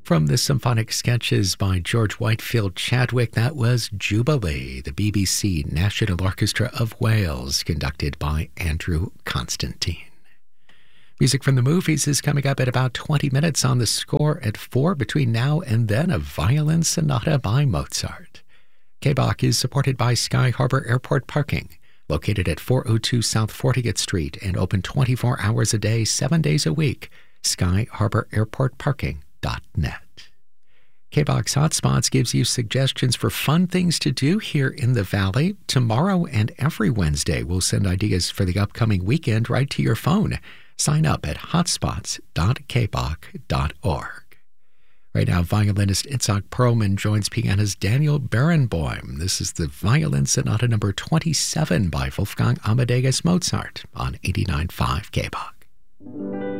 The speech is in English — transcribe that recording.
From the symphonic sketches by George Whitefield Chadwick, that was Jubilee, the BBC National Orchestra of Wales, conducted by Andrew Constantine. Music from the movies is coming up at about 20 minutes on The Score at 4. Between now and then, a violin sonata by Mozart. KBOC is supported by Sky Harbor Airport Parking, located at 402 South 40th Street and open 24 hours a day, 7 days a week. SkyHarborAirportParking.net. KBOX Hotspots gives you suggestions for fun things to do here in the Valley. Tomorrow and every Wednesday, we'll send ideas for the upcoming weekend right to your phone. Sign up at hotspots.kboc.org. Right now, violinist Itzhak Perlman joins pianist Daniel Barenboim. This is the Violin Sonata number 27 by Wolfgang Amadeus Mozart on 89.5 KBOC.